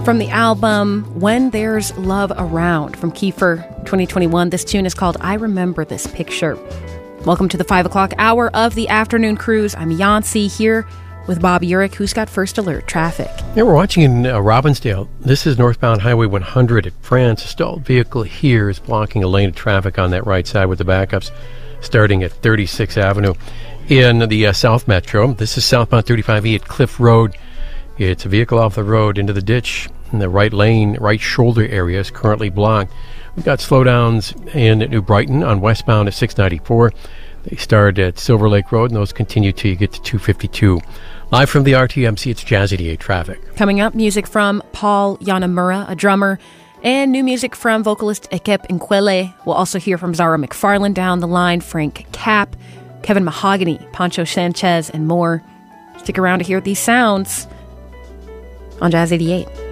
From the album When There's Love Around from Kiefer 2021, this tune is called I Remember This Picture. Welcome to the 5 o'clock hour of the Afternoon Cruise. I'm Yancy here with Bob Urich, who's got first alert traffic. Yeah, we're watching in Robbinsdale. This is northbound Highway 100 at France. A stalled vehicle here is blocking a lane of traffic on that right side with the backups starting at 36th Avenue. In the South Metro, this is southbound 35E at Cliff Road. It's a vehicle off the road into the ditch in the right lane, right shoulder area is currently blocked. We've got slowdowns in New Brighton on westbound at 694. They start at Silver Lake Road, and those continue till you get to 252. Live from the RTMC, it's Jazz 88 traffic. Coming up, music from Paul Yanamura, a drummer, and new music from vocalist Ekep Nkwele. We'll also hear from Zara McFarlane down the line, Frank Capp, Kevin Mahogany, Pancho Sanchez, and more. Stick around to hear these sounds on Jazz 88.